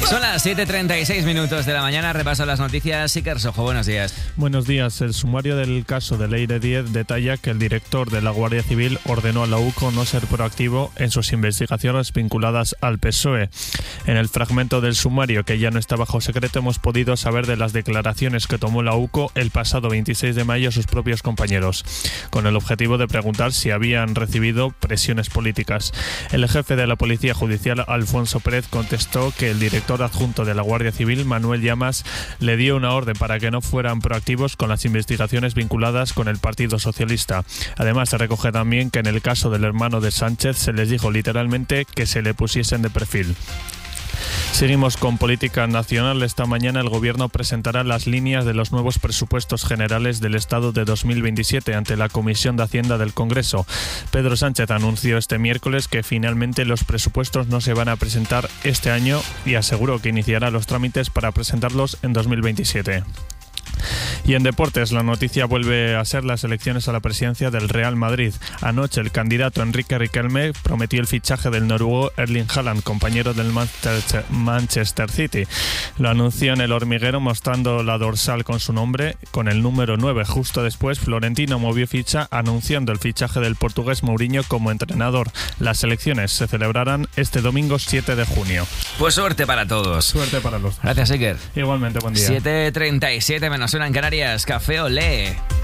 Son las 7:36 de la mañana. Repaso las noticias. Iker Sojo, buenos días. Buenos días. El sumario del caso de Leire Díez detalla que el director de la Guardia Civil ordenó a la UCO no ser proactivo en sus investigaciones vinculadas al PSOE. En el fragmento del sumario, que ya no está bajo secreto, hemos podido saber de las declaraciones que tomó la UCO el pasado 26 de mayo a sus propios compañeros, con el objetivo de preguntar si habían recibido presiones políticas. El jefe de la Policía Judicial, Alfonso Pérez, contestó que el director adjunto de la Guardia Civil, Manuel Llamas, le dio una orden para que no fueran proactivos con las investigaciones vinculadas con el Partido Socialista. Además, se recoge también que en el caso del hermano de Sánchez se les dijo literalmente que se le pusiesen de perfil. Seguimos con política nacional. Esta mañana el Gobierno presentará las líneas de los nuevos presupuestos generales del Estado de 2027 ante la Comisión de Hacienda del Congreso. Pedro Sánchez anunció este miércoles que finalmente los presupuestos no se van a presentar este año y aseguró que iniciará los trámites para presentarlos en 2027. Y en deportes, la noticia vuelve a ser las elecciones a la presidencia del Real Madrid. Anoche el candidato Enrique Riquelme prometió el fichaje del noruego Erling Haaland, compañero del Manchester City. Lo anunció en El Hormiguero mostrando la dorsal con su nombre, con el número 9. Justo después, Florentino movió ficha anunciando el fichaje del portugués Mourinho como entrenador. Las elecciones se celebrarán este domingo 7 de junio. Pues suerte para todos. Suerte para los dos. Gracias, Iker. Igualmente, buen día. 7:37 menos una en Canarias. Café Olé.